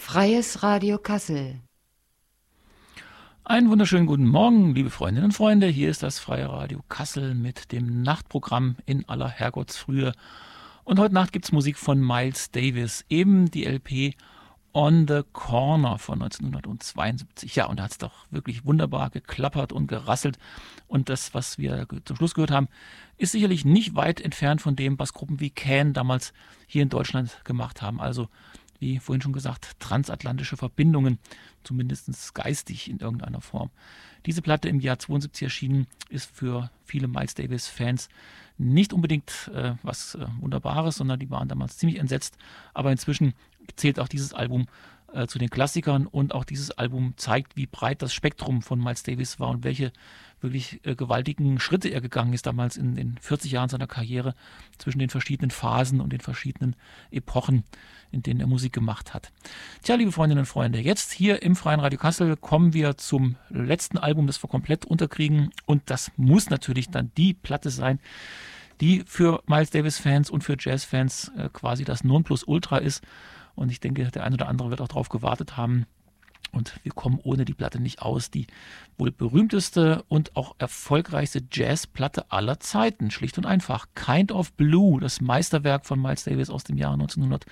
Freies Radio Kassel. Einen wunderschönen guten Morgen, liebe Freundinnen und Freunde. Hier ist das Freie Radio Kassel mit dem Nachtprogramm in aller Herrgottsfrühe. Und heute Nacht gibt es Musik von Miles Davis, eben die LP On the Corner von 1972. Ja, und da hat es doch wirklich wunderbar geklappert und gerasselt. Und das, was wir zum Schluss gehört haben, ist sicherlich nicht weit entfernt von dem, was Gruppen wie Can damals hier in Deutschland gemacht haben. Also, wie vorhin schon gesagt, transatlantische Verbindungen, zumindest geistig in irgendeiner Form. Diese Platte im Jahr 72 erschienen, ist für viele Miles Davis-Fans nicht unbedingt was Wunderbares, sondern die waren damals ziemlich entsetzt. Aber inzwischen zählt auch dieses Album zu den Klassikern und auch dieses Album zeigt, wie breit das Spektrum von Miles Davis war und welche wirklich gewaltigen Schritte er gegangen ist damals in den 40 Jahren seiner Karriere zwischen den verschiedenen Phasen und den verschiedenen Epochen, in denen er Musik gemacht hat. Tja, liebe Freundinnen und Freunde, jetzt hier im Freien Radio Kassel kommen wir zum letzten Album, das wir komplett unterkriegen, und das muss natürlich dann die Platte sein, die für Miles Davis-Fans und für Jazz-Fans quasi das Nonplusultra ist. Und ich denke, der eine oder andere wird auch darauf gewartet haben. Und wir kommen ohne die Platte nicht aus. Die wohl berühmteste und auch erfolgreichste Jazzplatte aller Zeiten. Schlicht und einfach. Kind of Blue, das Meisterwerk von Miles Davis aus dem Jahre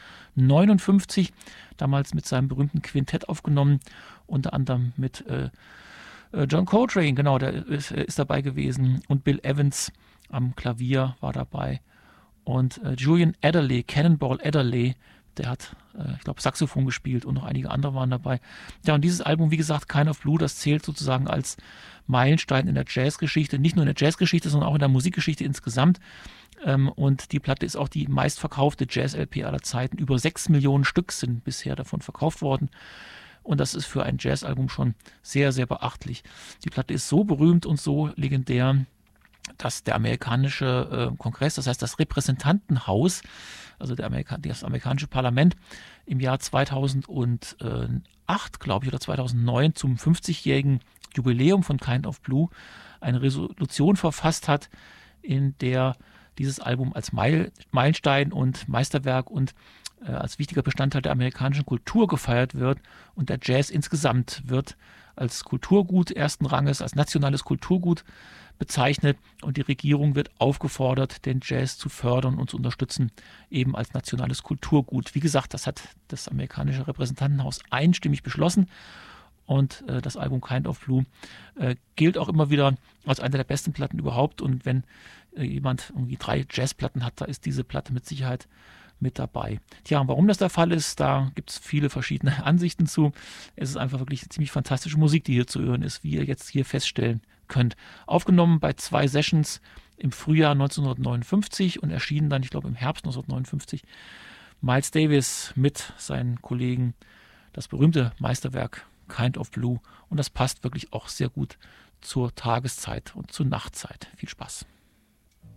1959. Damals mit seinem berühmten Quintett aufgenommen. Unter anderem mit John Coltrane, genau, der ist dabei gewesen. Und Bill Evans am Klavier war dabei. Und Julian Adderley, Cannonball Adderley, der hat, ich glaube, Saxophon gespielt und noch einige andere waren dabei. Ja, und dieses Album, wie gesagt, Kind of Blue, das zählt sozusagen als Meilenstein in der Jazzgeschichte. Nicht nur in der Jazzgeschichte, sondern auch in der Musikgeschichte insgesamt. Und die Platte ist auch die meistverkaufte Jazz-LP aller Zeiten. Über 6 Millionen Stück sind bisher davon verkauft worden. Und das ist für ein Jazzalbum schon sehr, sehr beachtlich. Die Platte ist so berühmt und so legendär, dass der amerikanische Kongress, das heißt das Repräsentantenhaus, also das amerikanische Parlament im Jahr 2008, glaube ich, oder 2009 zum 50-jährigen Jubiläum von Kind of Blue eine Resolution verfasst hat, in der dieses Album als Meilenstein und Meisterwerk und als wichtiger Bestandteil der amerikanischen Kultur gefeiert wird, und der Jazz insgesamt wird als Kulturgut ersten Ranges, als nationales Kulturgut bezeichnet, und die Regierung wird aufgefordert, den Jazz zu fördern und zu unterstützen, eben als nationales Kulturgut. Wie gesagt, das hat das amerikanische Repräsentantenhaus einstimmig beschlossen, und das Album Kind of Blue gilt auch immer wieder als eine der besten Platten überhaupt, und wenn jemand irgendwie 3 Jazzplatten hat, da ist diese Platte mit Sicherheit mit dabei. Tja, und warum das der Fall ist, da gibt es viele verschiedene Ansichten zu. Es ist einfach wirklich ziemlich fantastische Musik, die hier zu hören ist, wie ihr jetzt hier feststellen könnt. Aufgenommen bei 2 Sessions im Frühjahr 1959 und erschienen dann, ich glaube, im Herbst 1959. Miles Davis mit seinen Kollegen, das berühmte Meisterwerk Kind of Blue, und das passt wirklich auch sehr gut zur Tageszeit und zur Nachtzeit. Viel Spaß.